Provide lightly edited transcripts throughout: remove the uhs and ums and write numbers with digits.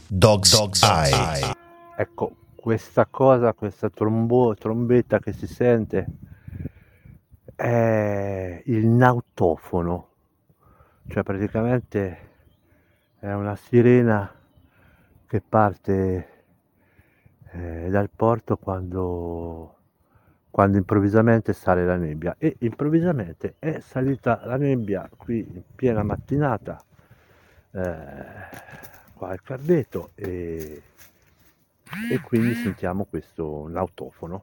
Dog's Eye. Ecco, questa cosa, questa trombetta che si sente è il nautofono, cioè praticamente è una sirena che parte dal porto quando improvvisamente sale la nebbia, e improvvisamente è salita la nebbia qui in piena mattinata qua al Cardeto, e quindi sentiamo questo nautofono.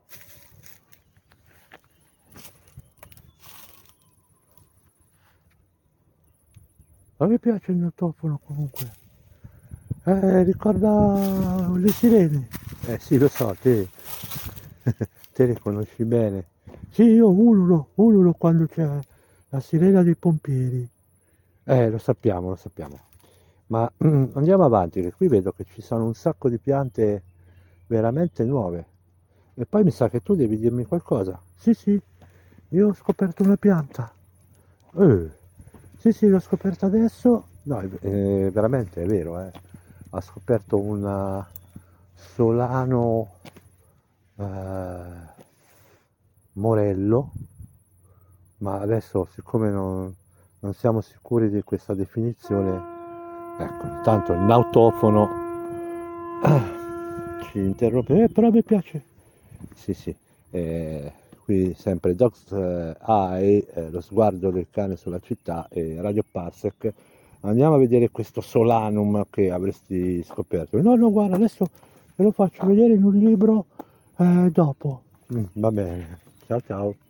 A me piace il nautofono comunque, ricorda le sirene. Sì, lo so, te te le conosci bene. Sì, io ululo quando c'è la sirena dei pompieri. Lo sappiamo, lo sappiamo. Ma andiamo avanti, che qui vedo che ci sono un sacco di piante veramente nuove. E poi mi sa che tu devi dirmi qualcosa. Sì, sì, io ho scoperto una pianta. Sì, sì, l'ho scoperta adesso. No, veramente è vero, eh. Ha scoperto una Solano Morello, ma adesso, siccome non siamo sicuri di questa definizione, ecco, intanto il nautofono ci interrompe. Però mi piace. Sì, sì, qui sempre Dogs Eye, lo sguardo del cane sulla città, e Radio Parsec. Andiamo a vedere questo Solanum che avresti scoperto. No, no, guarda, adesso ve lo faccio vedere in un libro dopo. Va bene, ciao ciao.